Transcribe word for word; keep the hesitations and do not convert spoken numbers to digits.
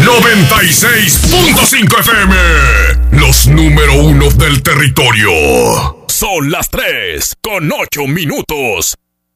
noventa y seis punto cinco F M. Los número uno del territorio. Son las tres con ocho minutos.